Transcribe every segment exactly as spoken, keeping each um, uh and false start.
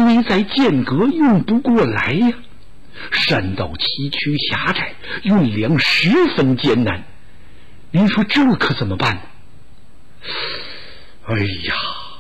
为在间隔运不过来呀，山道崎岖狭窄，运粮十分艰难。您说这可怎么办呢？哎呀，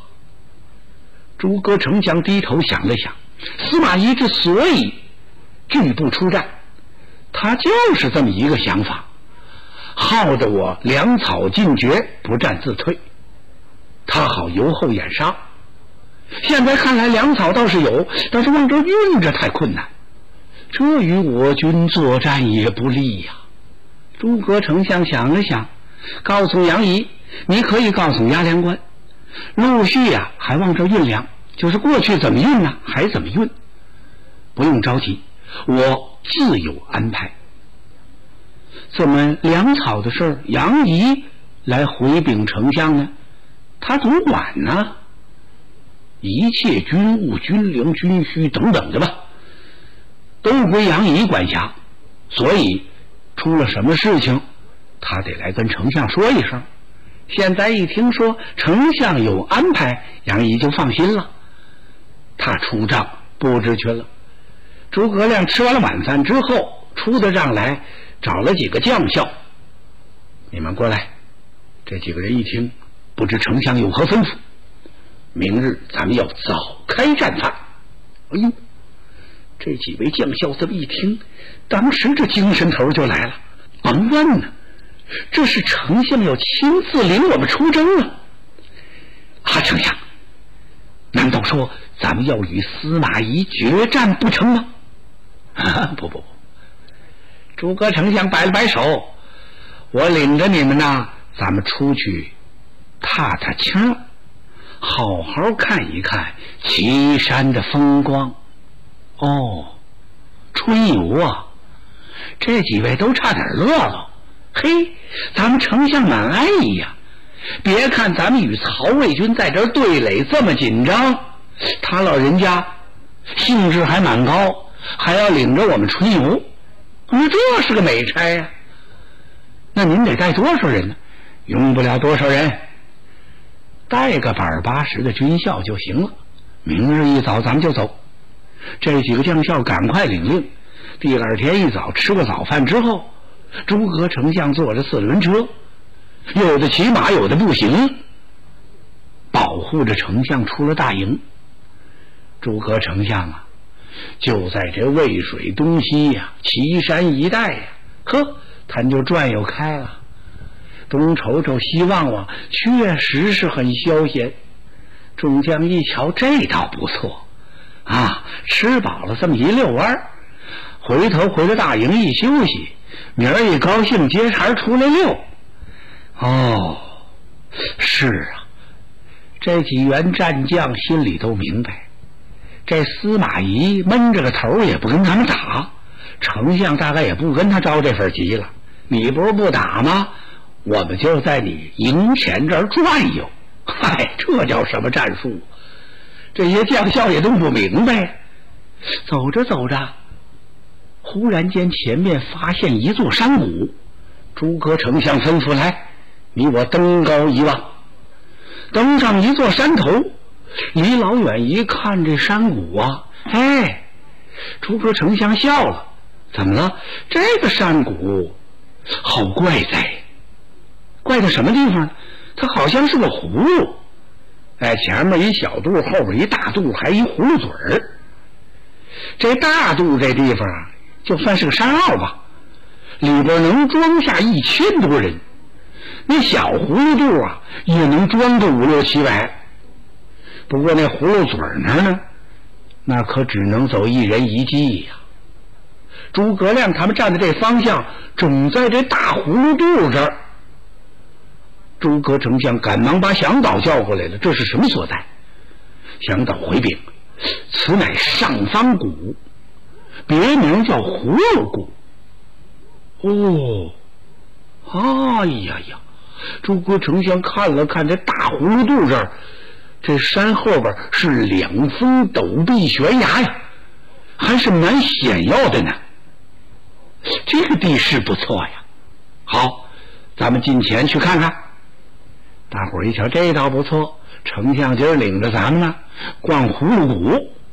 诸葛丞相低头想了想，司马懿之所以拒不出战，他就是这么一个想法，耗着我粮草尽绝，不战自退，他好由后掩杀。现在看来粮草倒是有，但是往这运着太困难，这与我军作战也不利呀。诸葛丞相想了想，告诉杨仪，你可以告诉押粮官，陆续呀、啊、还往这运粮，就是过去怎么运呢还怎么运，不用着急，我自有安排。怎么粮草的事儿杨仪来回禀丞相呢？他总管呢，一切军务军粮军需等等的吧，都归杨仪管辖，所以出了什么事情他得来跟丞相说一声。现在一听说丞相有安排，杨仪就放心了，他出账布置去了。诸葛亮吃完了晚饭之后，出的账来，找了几个将校，你们过来。这几个人一听，不知丞相有何吩咐，明日咱们要早开战法。哎呦，这几位将校这么一听，当时这精神头就来了，甭问呢，这是丞相要亲自领我们出征啊！啊，丞相，难道说咱们要与司马懿决战不成吗？啊，不不不！诸葛丞相摆了摆手，我领着你们呐，咱们出去踏踏青，好好看一看岐山的风光。哦，春游啊，这几位都差点乐了。嘿，咱们丞相蛮安逸呀！别看咱们与曹魏军在这儿对垒这么紧张，他老人家兴致还蛮高，还要领着我们春游，那这是个美差呀！那您得带多少人呢？用不了多少人，带个百八十的军校就行了。明日一早咱们就走。这几个将校赶快领令，第二天一早吃过早饭之后，诸葛丞相坐着四轮车，有的骑马，有的步行，保护着丞相出了大营。诸葛丞相啊，就在这渭水东西呀、啊、岐山一带呀、啊，呵，他就转悠开了。东瞅瞅西望望，确实是很消闲。众将一瞧，这倒不错啊，吃饱了这么一遛弯，回头回到大营一休息，明儿一高兴接茬出来溜。哦，是啊，这几员战将心里都明白，这司马懿闷着个头也不跟他们打，丞相大概也不跟他着这份急了。你不是不打吗？我们就在你营前这儿转悠。嗨，这叫什么战术？这些将校也都不明白。走着走着，忽然间前面发现一座山谷。诸葛丞相吩咐，来，你我登高一望。登上一座山头，离老远一看，这山谷啊，哎，诸葛丞相笑了。怎么了？这个山谷好怪哉，怪在什么地方呢？它好像是个葫芦，哎，前面一小肚，后边一大肚，还一葫芦嘴儿。这大肚这地方啊，就算是个山坳吧，里边能装下一千多人。那小葫芦肚啊，也能装个五六七百。不过那葫芦嘴那儿呢，那可只能走一人一骑呀。诸葛亮他们站的这方向，正在这大葫芦肚这儿。诸葛丞相赶忙把向导叫过来了，这是什么所在？向导回禀，此乃上方谷，别名叫葫芦谷。哦，哎呀呀！诸葛丞相看了看这大葫芦肚这儿，这山后边是两峰陡壁悬崖呀，还是蛮险要的呢。这个地势不错呀。好，咱们进前去看看。大伙儿一瞧，这倒不错，丞相今儿领着咱们呢逛葫芦谷。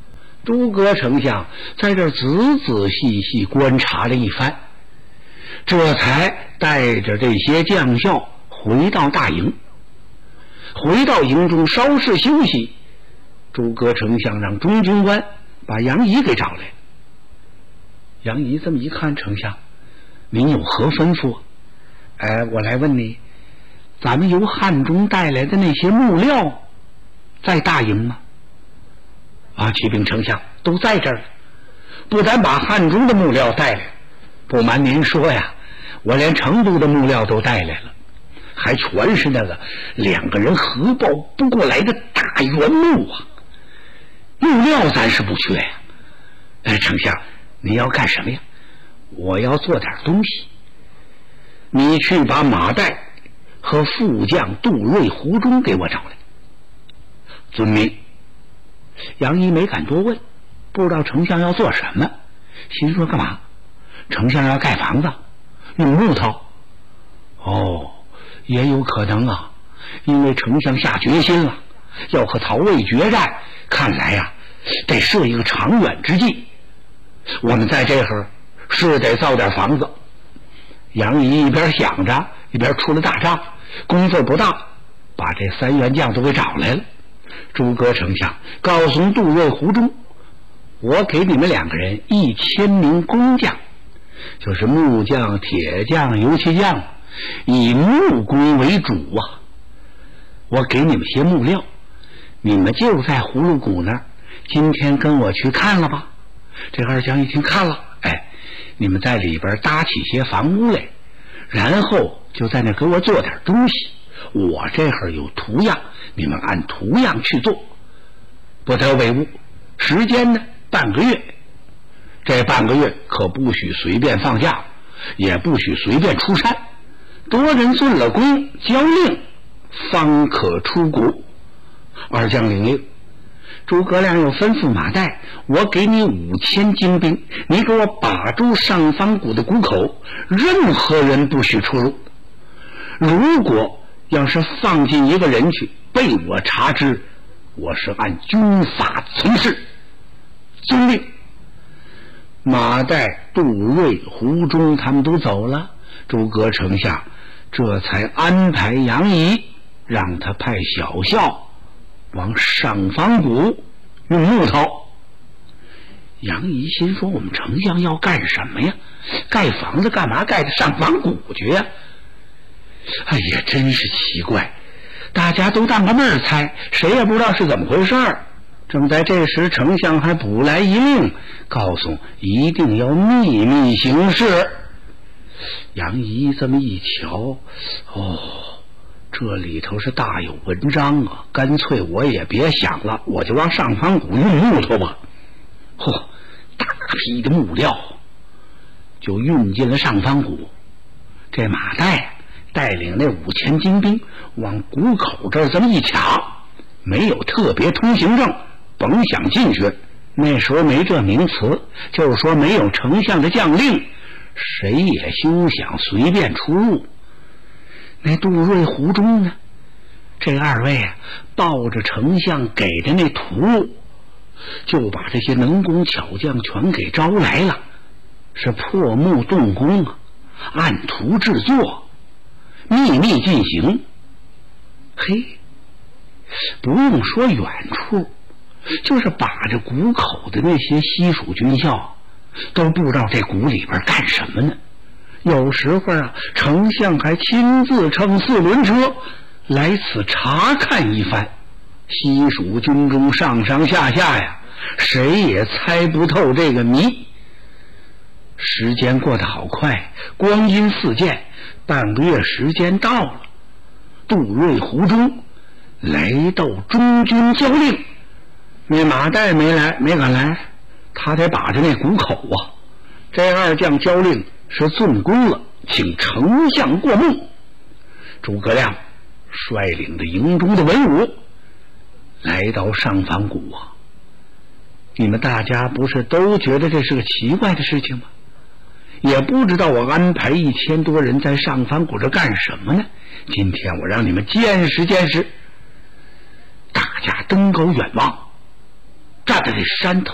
诸葛丞相在这仔仔细细观察了一番，这才带着这些将校回到大营。回到营中稍事休息，诸葛丞相让中军官把杨仪给找来。杨仪这么一看，丞相，您有何吩咐？哎，我来问你，咱们由汉中带来的那些木料在大营吗？啊，启禀丞相，都在这儿。不但把汉中的木料带来，不瞒您说呀，我连成都的木料都带来了，还全是那个两个人合抱不过来的大圆木啊！木料咱是不缺呀。哎，丞相，你要干什么呀？我要做点东西。你去把马岱和副将杜瑞、胡忠给我找来。遵命。杨仪没敢多问，不知道丞相要做什么，心说干嘛？丞相要盖房子，用木头？哦，也有可能啊，因为丞相下决心了，要和曹魏决战，看来呀、啊，得设一个长远之计。我们在这会儿是得造点房子。杨仪一边想着，一边出了大帐，功夫不大，把这三员将都给找来了。诸葛丞相告诉杜瑞、胡忠，我给你们两个人一千名工匠，就是木匠、铁匠、油漆匠，以木工为主啊。我给你们些木料，你们就在葫芦谷那儿，今天跟我去看了吧。这二将一听看了，哎，你们在里边搭起些房屋来，然后就在那给我做点东西。我这会儿有图样，你们按图样去做，不得违误。时间呢，半个月。这半个月可不许随便放假，也不许随便出山，多人遵了规交令，方可出谷。二将领令。诸葛亮又吩咐马岱，我给你五千精兵，你给我把住上方谷的谷口，任何人不许出入。如果要是放进一个人去，被我察知，我是按军法从事。遵令。马岱、杜瑞、胡忠他们都走了，诸葛丞相这才安排杨仪，让他派小校往上方谷用木头。杨仪心说，我们丞相要干什么呀？盖房子干嘛盖到上方谷去呀？哎呀，真是奇怪，大家都当个闷儿猜，谁也不知道是怎么回事儿。正在这时，丞相还补来一令，告诉一定要秘密行事。杨仪这么一瞧，哦，这里头是大有文章啊，干脆我也别想了，我就往上方谷运木头吧。嚯、哦，大批的木料就运进了上方谷。这马岱带领那五千精兵往谷口这儿这么一抢，没有特别通行证，甭想进去。那时候没这名词，就是说没有丞相的将令，谁也休想随便出入。那杜瑞、胡忠呢？这二位啊，抱着丞相给的那图，就把这些能工巧匠全给招来了，是破木动工啊，按图制作，秘密进行。嘿，不用说远处，就是把这谷口的那些西蜀军校都不知道这谷里边干什么呢。有时候啊，丞相还亲自乘四轮车来此查看一番。西蜀军中上上下下呀，谁也猜不透这个谜。时间过得好快，光阴似箭，半个月时间到了。杜瑞、胡忠来到中军交令，那马岱没来，没敢来，他得把着那谷口啊。这二将交令是纵功了，请丞相过目。诸葛亮率领着营中的文武来到上方谷啊。你们大家不是都觉得这是个奇怪的事情吗？也不知道我安排一千多人在上方谷这干什么呢？今天我让你们见识见识。大家登高远望，站在这山头